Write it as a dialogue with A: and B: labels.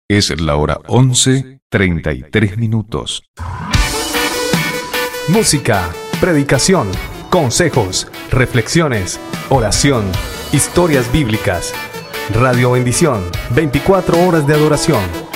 A: Es la hora 11:33.
B: Música, predicación, consejos, reflexiones, oración, historias bíblicas. Radio Bendición, 24 horas de adoración.